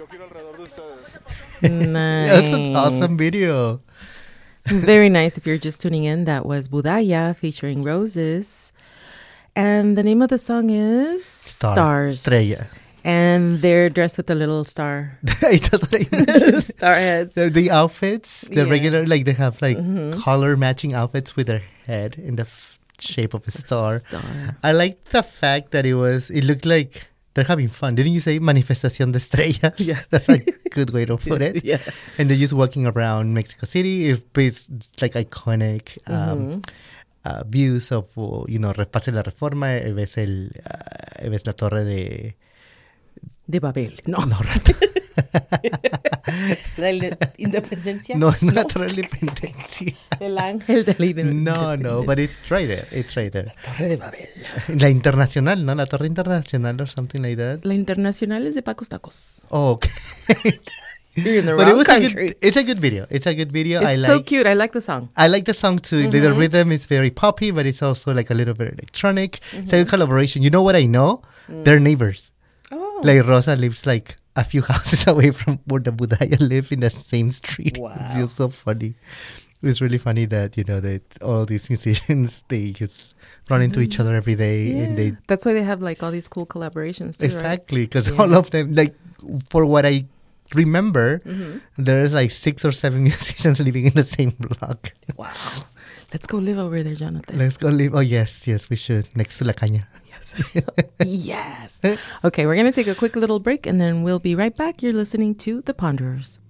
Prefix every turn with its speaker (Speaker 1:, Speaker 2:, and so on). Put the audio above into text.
Speaker 1: Nice.
Speaker 2: That's an awesome video.
Speaker 1: Very nice. If you're just tuning in, that was Budaya featuring Roses. And the name of the song is Stars.
Speaker 2: Estrella.
Speaker 1: And they're dressed with a little star. Star heads.
Speaker 2: The outfits, the
Speaker 1: Yeah.
Speaker 2: regular, like they have like color matching outfits with their head in the shape of a star. I like the fact that it looked like they're having fun. Didn't you say manifestación de estrellas?
Speaker 1: Yes.
Speaker 2: That's a good way to put it.
Speaker 1: Yeah.
Speaker 2: And they're just walking around Mexico City. It's like iconic views of, Pase la Reforma. Ves la torre
Speaker 1: De Babel. No.
Speaker 2: No,
Speaker 1: La independencia.
Speaker 2: no, la torre de la independencia.
Speaker 1: El ángel de la independencia.
Speaker 2: No, but it's right there. It's right there.
Speaker 1: Torre de Babel.
Speaker 2: La Internacional, ¿no? La Torre Internacional or something like that.
Speaker 1: La internacional es de Pacos Tacos.
Speaker 2: Oh, okay.
Speaker 1: You're in the
Speaker 2: But
Speaker 1: wrong country.
Speaker 2: it's a good video. It's a good video.
Speaker 1: It's so cute. I like the song.
Speaker 2: I like the song too. The rhythm is very poppy, but it's also like a little bit electronic. It's a good collaboration. You know what I know? They're neighbors.
Speaker 1: Oh.
Speaker 2: Like Rosa lives like a few houses away from where the Budaya live in the same street.
Speaker 1: Wow.
Speaker 2: It's just so funny. It's really funny that, that all these musicians, they just run into each other every day. And they
Speaker 1: That's why they have like all these cool collaborations too,
Speaker 2: exactly, because all of them, like, for what I remember, there's like 6 or 7 musicians living in the same block.
Speaker 1: Wow. Let's go live over there, Jonathan.
Speaker 2: Let's go live. Oh, yes, we should. Next to La Caña.
Speaker 1: Yes. Okay, we're going to take a quick little break and then we'll be right back. You're listening to The Ponderers.